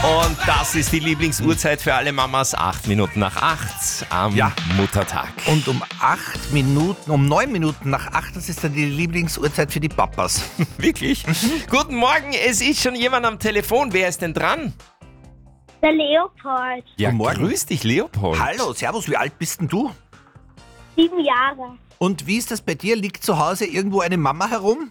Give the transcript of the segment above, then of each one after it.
Und das ist die Lieblingsuhrzeit für alle Mamas. 8 Minuten nach 8 am Muttertag. Und um 9 Minuten nach 8, das ist dann die Lieblingsuhrzeit für die Papas. Wirklich? Guten Morgen, es ist schon jemand am Telefon. Wer ist denn dran? Der Leopold, Ja, Guten Morgen. grüß dich, Leopold. Hallo, servus, wie alt bist denn du? 7 Jahre. Und wie ist das bei dir? Liegt zu Hause irgendwo eine Mama herum?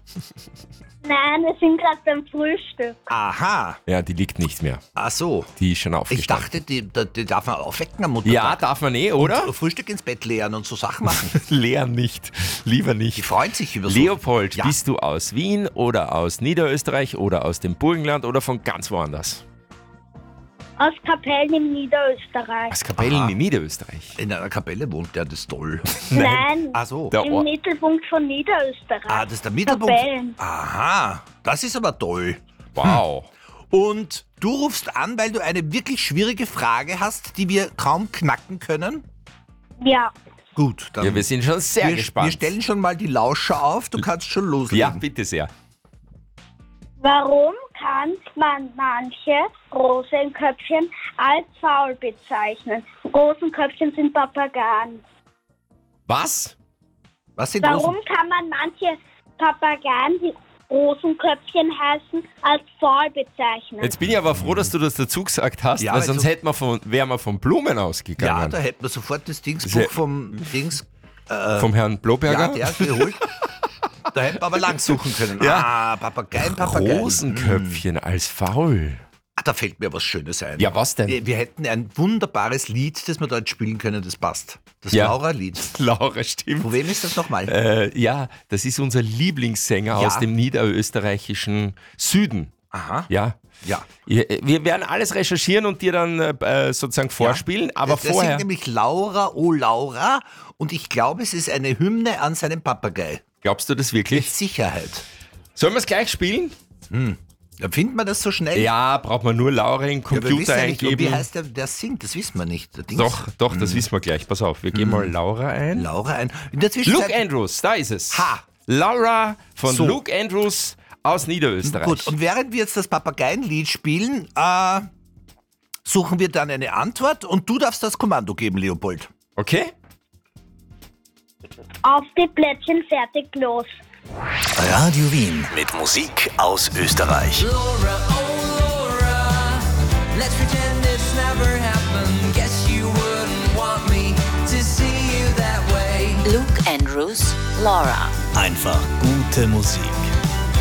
Nein, wir sind gerade beim Frühstück. Aha, Ja, die liegt nicht mehr. ach so. Die ist schon Ich aufgestanden. dachte, die darf man aufwecken am Muttertag. Ja, darf man oder? Und Frühstück ins Bett leeren und so Sachen machen. Leer nicht. Lieber Die nicht. freuen sich über so. Leopold, Ja. bist du aus Wien oder aus Niederösterreich oder aus dem Burgenland oder von ganz woanders? Aus Kapellen in Niederösterreich. Aus Kapellen Aha. in Niederösterreich. In einer Kapelle wohnt der, das ist toll. Nein, Ach so. Der im Ort. Mittelpunkt von Niederösterreich. Ah, das ist der Mittelpunkt. Kapellen. Aha, das ist aber toll. Wow. Und du rufst an, weil du eine wirklich schwierige Frage hast, die wir kaum knacken können? Ja, Gut, dann Ja, wir sind schon sehr wir gespannt. stellen schon mal die Lauscher auf, du kannst schon Ja, loslegen. bitte sehr. warum kann man manche Rosenköpfchen als faul bezeichnen? Rosenköpfchen sind Papageien. Was? Was sind Warum kann man manche Papageien, die Rosenköpfchen heißen, als faul bezeichnen? Jetzt bin ich aber froh, dass du das dazu gesagt hast, Ja, weil weil sonst so- wären wir von Blumen Ja, ausgegangen. da hätten wir sofort das Sehr- Dingsbuch vom Dings. Vom Herrn Ja, Bloberger. der ist geholt. Da hätten wir aber lang suchen können. Ja. Ah, Papageien. Rosenköpfchen als faul. Ah, da fällt mir was Schönes ein. Ja, was denn? Wir hätten ein wunderbares Lied, das wir dort spielen können, das passt. Das Ja. Laura-Lied. Laura, stimmt. Von wem ist das nochmal? Ja, das ist unser Lieblingssänger Ja. aus dem niederösterreichischen Süden. Aha. Ja. Ja. Wir werden alles recherchieren und dir dann sozusagen vorspielen, aber der vorher. singt nämlich Laura, oh Laura. Und ich glaube, es ist eine Hymne an seinen Papagei. Glaubst du das Mit wirklich? Sicherheit. Sollen wir es gleich spielen? Ja, findet man das so schnell? Ja, braucht man nur Laura in den Ja, wir Computer wissen ja nicht, eingeben. wie heißt der singt, das wissen wir nicht. Der Dings. Doch, das wissen wir gleich. Pass auf, wir geben mal Laura ein. Laura ein. In der Zwischenzeit. Luke Andrews, da ist es. Ha. Laura von So. Luke Andrews aus Niederösterreich. Gut, und während wir jetzt das Papageienlied spielen, suchen wir dann eine Antwort und du darfst das Kommando geben, Leopold. Okay? Auf die Plättchen, fertig, los. Radio Wien mit Musik aus Österreich. Laura, oh Laura, let's pretend it's never happened. Guess you wouldn't want me to see you that way. Luke Andrews, Laura. Einfach gute Musik.